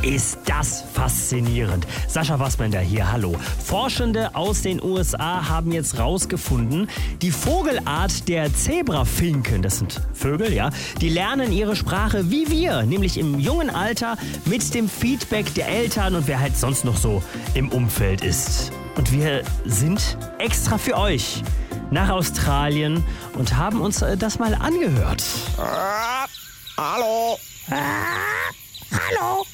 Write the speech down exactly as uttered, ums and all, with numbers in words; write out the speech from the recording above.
Ist das faszinierend. Sascha Wassbender hier, hallo. Forschende aus den U S A haben jetzt rausgefunden, die Vogelart der Zebrafinken, das sind Vögel, ja, die lernen ihre Sprache wie wir, nämlich im jungen Alter mit dem Feedback der Eltern und wer halt sonst noch so im Umfeld ist. Und wir sind extra für euch nach Australien und haben uns das mal angehört. Ah, hallo. Ah, hallo.